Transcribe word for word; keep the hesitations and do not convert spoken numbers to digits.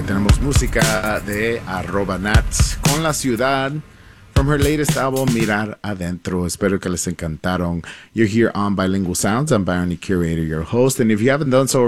tenemos música de arroba Nats con la ciudad from her latest album, Mirar Adentro. Espero que les encantaron. You're here on Bilingual Sounds. I'm Byron, the curator, your host. And if you haven't done so